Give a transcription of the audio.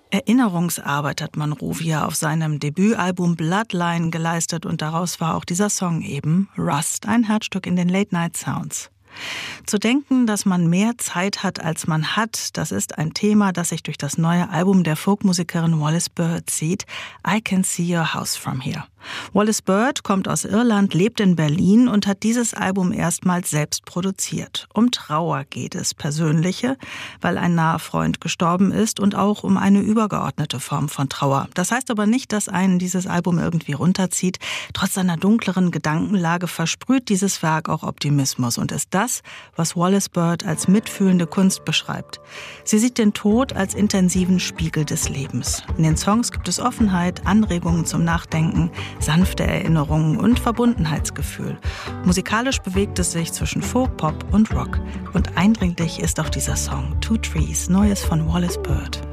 Erinnerungsarbeit hat Monrovia auf seinem Debütalbum Bloodline geleistet und daraus war auch dieser Song eben Rust, ein Herzstück in den Late Night Sounds. Zu denken, dass man mehr Zeit hat, als man hat, das ist ein Thema, das sich durch das neue Album der Folkmusikerin Wallis Bird zieht, I Can See Your House From Here. Wallis Bird kommt aus Irland, lebt in Berlin und hat dieses Album erstmals selbst produziert. Um Trauer geht es, persönliche, weil ein naher Freund gestorben ist und auch um eine übergeordnete Form von Trauer. Das heißt aber nicht, dass einen dieses Album irgendwie runterzieht. Trotz seiner dunkleren Gedankenlage versprüht dieses Werk auch Optimismus und ist das, was Wallis Bird als mitfühlende Kunst beschreibt. Sie sieht den Tod als intensiven Spiegel des Lebens. In den Songs gibt es Offenheit, Anregungen zum Nachdenken, sanfte Erinnerungen und Verbundenheitsgefühl. Musikalisch bewegt es sich zwischen Folk, Pop und Rock. Und eindringlich ist auch dieser Song Two Trees, Neues von Wallis Bird.